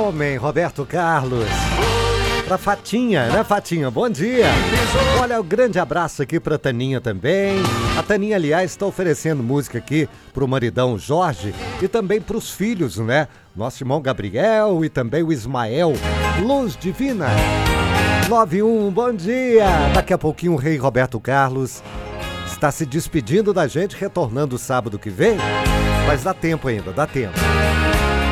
homem, Roberto Carlos. Pra Fatinha, né, Fatinha? Bom dia. Olha, um grande abraço aqui pra Taninha também. A Taninha, aliás, está oferecendo música aqui pro maridão Jorge e também pros filhos, né? Nosso irmão Gabriel e também o Ismael. Luz Divina. 91, bom dia. Daqui a pouquinho o rei Roberto Carlos está se despedindo da gente, retornando sábado que vem. Mas dá tempo ainda, dá tempo.